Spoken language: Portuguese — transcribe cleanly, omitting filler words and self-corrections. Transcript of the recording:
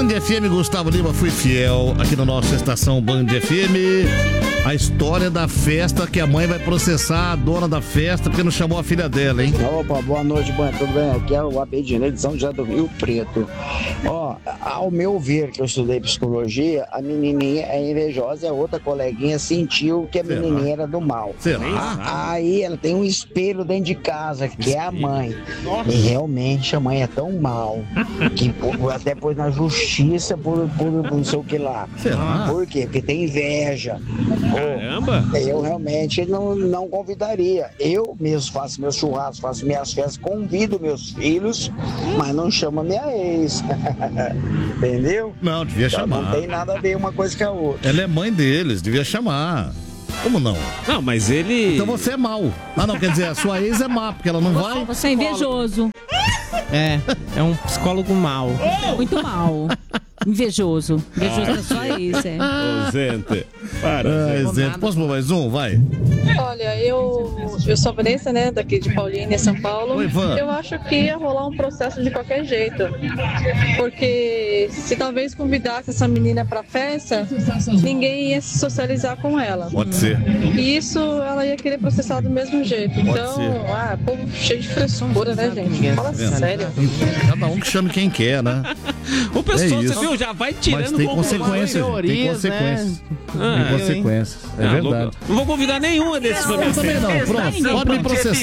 FM, Gustavo Lima, fui fiel aqui na nossa estação Band FM. A história da festa que a mãe vai processar a dona da festa porque não chamou a filha dela, hein? Opa, boa noite, mãe, tudo bem? Aqui é o Abedinei de São José do Rio Preto. Ó, ao meu ver, que eu estudei psicologia, a menininha é invejosa e a outra coleguinha sentiu que a menininha era do mal. Será? Aí ela tem um espelho dentro de casa, que é a mãe. E realmente a mãe é tão mal que até pôs na justiça por não sei o que lá. Será? Por quê? Porque tem inveja. Caramba! Eu realmente não convidaria. Eu mesmo faço meus churrascos, faço minhas festas, convido meus filhos, mas não chamo a minha ex. Entendeu? Não, devia chamar. Não tem nada a ver uma coisa com a outra. Ela é mãe deles, devia chamar. Como não? Não, mas ele... Então você é mau. Ah, não, quer dizer, a sua ex é má, porque ela não vai. Você é invejoso. É um psicólogo mau. Muito mal. Invejoso. Invejoso da sua ex, é. Ô, gente, para. Zé. Posso pôr mais um? Vai. Olha, eu sou Vanessa, né, daqui de Paulínia, São Paulo. Oi, Van. Eu acho que ia rolar um processo de qualquer jeito. Porque se talvez convidasse essa menina pra festa, ninguém ia se socializar com ela. Pode ser. E isso ela ia querer processar do mesmo jeito. Pode Então, ser. povo cheio de frescura, né, gente? Fala sério. Cada um que chame quem quer, né? O pessoal, É você isso. viu, já vai Mas tirando tem um pouco consequências, tem consequências. Tem consequências. É verdade. Não vou convidar nenhuma desses pra minha Eu também festa. não, pronto. Pode me processar.